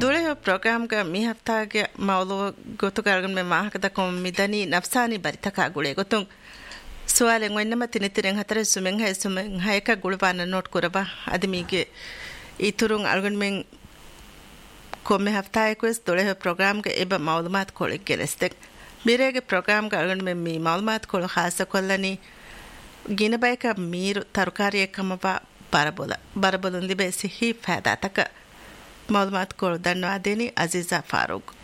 ದೂಳೆ ಪ್ರೋಗ್ರಾಮ್ಗ me ಹಫ್ತಾಗೆ ಮೌಲು ಗೊತ್ತುಗಾರ್ಗನ್ ಮೆ ಮಾಹಕದ ಕೊಮ್ ಮಿದನಿ ನಫ್ಸಾನಿ ಬರಿತಕ ಗುಳೆ ಗೊತ್ತು ಸುವಾಲೆಂಗ್ ವೈನಮ ತಿನಿತಿರೆಂಗ್ ಹತರ ಸುಮೆಂಗ್ ಹಯಕ ಗುಳುವಾನ note ಕುರಬ ಅದಮಿಗೆ ಈ ತುರುಂಗ್ ಅಲ್ಗನ್ ಮೆಂಗ್ ಕೊಮ್ಮೆ ಹಫ್ತಾಯಕುಸ್ ದೂಳೆ ಪ್ರೋಗ್ರಾಮ್ಗೆ ಎಬ ಮಾಲೂಮಾತ್ ಕೊಳಿ ಗೆಲೆಸ್ತೆಕ್ ಬಿರೆಗೆ ಪ್ರೋಗ್ರಾಮ್ಗೆ ಅಲ್ಗನ್ ಮೆ ಮೀ ಮಾಲೂಮಾತ್ ಕೊಳು ಖಾಸ ಕೊಲ್ಲನಿ ಗಿನಬೈಕ ಮೀರು ತರಕಾರಿಯಕ್ಕಮಬ ಬರಬೊಲುಂದಿ ಬೇಸಿ ಹಿ ಫಾದಾತಕ ಮಾಲೂಮಾತ್ ಕೊಳು ಧನ್ಯವಾದೇನಿ ಅಜೀಜಾ ಫಾರೂಕ್